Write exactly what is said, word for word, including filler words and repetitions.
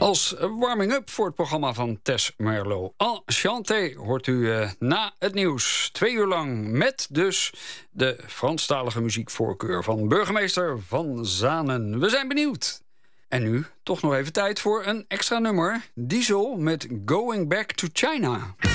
Als warming-up voor het programma van Tess Merlot. Enchanté hoort u uh, na het nieuws. Twee uur lang met dus de Franstalige muziekvoorkeur van burgemeester Van Zanen. We zijn benieuwd. En nu toch nog even tijd voor een extra nummer. Diesel met Going Back to China.